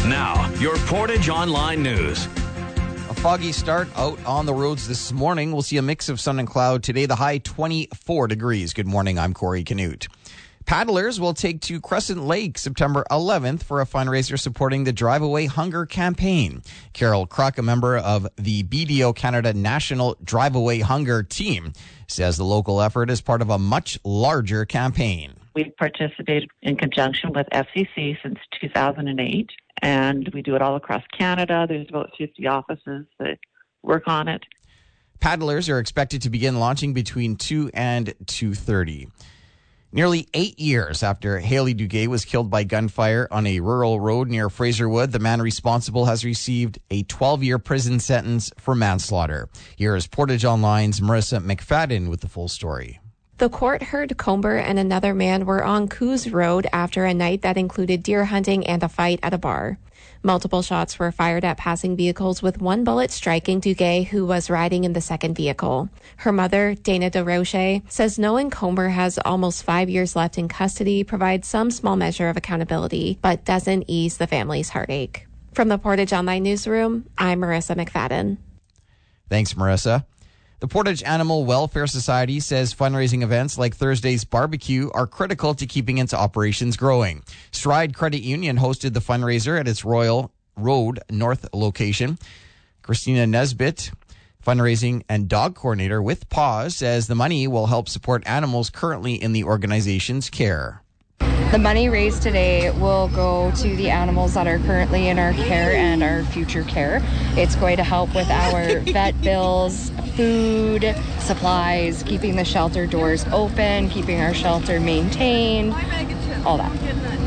Now, your Portage Online News. A foggy start out on the roads this morning. We'll see a mix of sun and cloud today, the high 24 degrees. Good morning, I'm Corey Canute. Paddlers will take to Crescent Lake September 11th for a fundraiser supporting the Drive Away Hunger campaign. Carol Kruk, a member of the BDO Canada National Drive Away Hunger team, says the local effort is part of a much larger campaign. We've participated in conjunction with FCC since 2008, and we do it all across Canada. There's about 50 offices that work on it. Paddlers are expected to begin launching between 2 and 2:30. Nearly 8 years after Haley Duguay was killed by gunfire on a rural road near Fraserwood, the man responsible has received a 12-year prison sentence for manslaughter. Here is Portage Online's Marissa McFadden with the full story. The court heard Comber and another man were on Coos Road after a night that included deer hunting and a fight at a bar. Multiple shots were fired at passing vehicles, with one bullet striking Duguay, who was riding in the second vehicle. Her mother, Dana DeRoche, says knowing Comber has almost 5 years left in custody provides some small measure of accountability, but doesn't ease the family's heartache. From the Portage Online Newsroom, I'm Marissa McFadden. Thanks, Marissa. The Portage Animal Welfare Society says fundraising events like Thursday's barbecue are critical to keeping its operations growing. Stride Credit Union hosted the fundraiser at its Royal Road North location. Christina Nesbitt, fundraising and dog coordinator with PAWS, says the money will help support animals currently in the organization's care. The money raised today will go to the animals that are currently in our care and our future care. It's going to help with our vet bills, food, supplies, keeping the shelter doors open, keeping our shelter maintained, all that.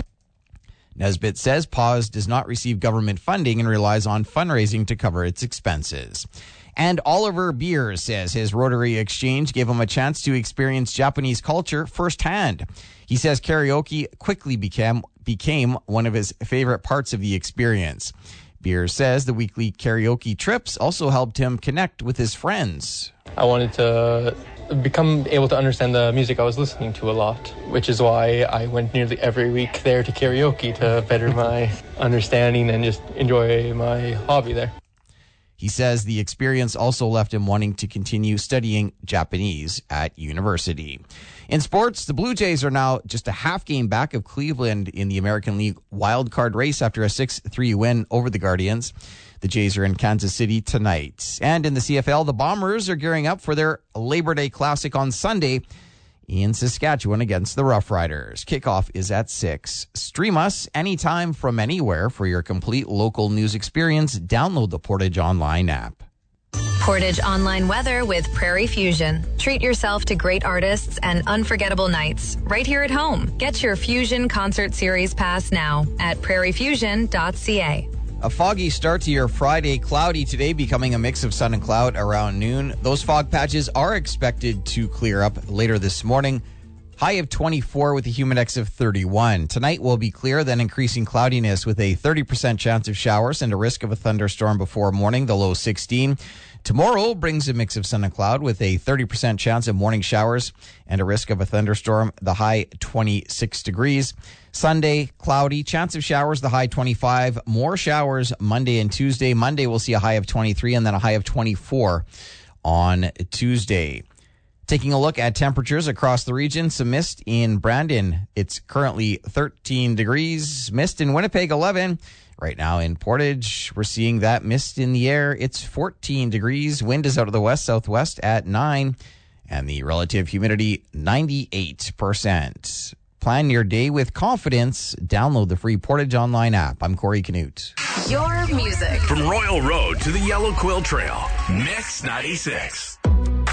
Nesbitt says PAWS does not receive government funding and relies on fundraising to cover its expenses. And Oliver Beers says his Rotary Exchange gave him a chance to experience Japanese culture firsthand. He says karaoke quickly became one of his favorite parts of the experience. Beers says the weekly karaoke trips also helped him connect with his friends. I wanted to become able to understand the music I was listening to a lot, which is why I went nearly every week there to karaoke to better my understanding and just enjoy my hobby there. He says the experience also left him wanting to continue studying Japanese at university. In sports, the Blue Jays are now just a half game back of Cleveland in the American League wildcard race after a 6-3 win over the Guardians. The Jays are in Kansas City tonight. And in the CFL, the Bombers are gearing up for their Labor Day Classic on Sunday in Saskatchewan against the Rough Riders. Kickoff is at 6. Stream us anytime from anywhere for your complete local news experience. Download the Portage Online app. Portage Online weather with Prairie Fusion. Treat yourself to great artists and unforgettable nights right here at home. Get your Fusion Concert Series pass now at prairiefusion.ca. A foggy start to your Friday. Cloudy today, becoming a mix of sun and cloud around noon. Those fog patches are expected to clear up later this morning. High of 24 with a humidex of 31. Tonight will be clear, then increasing cloudiness with a 30% chance of showers and a risk of a thunderstorm before morning, the low 16. Tomorrow brings a mix of sun and cloud with a 30% chance of morning showers and a risk of a thunderstorm, the high 26 degrees. Sunday, cloudy, chance of showers, the high 25. More showers Monday and Tuesday. Monday we'll see a high of 23 and then a high of 24 on Tuesday. Taking a look at temperatures across the region, some mist in Brandon. It's currently 13 degrees. Mist in Winnipeg, 11. Right now in Portage, we're seeing that mist in the air. It's 14 degrees. Wind is out of the west-southwest at 9. And the relative humidity, 98%. Plan your day with confidence. Download the free Portage Online app. I'm Corey Canute. Your music. From Royal Road to the Yellow Quill Trail, Mix 96.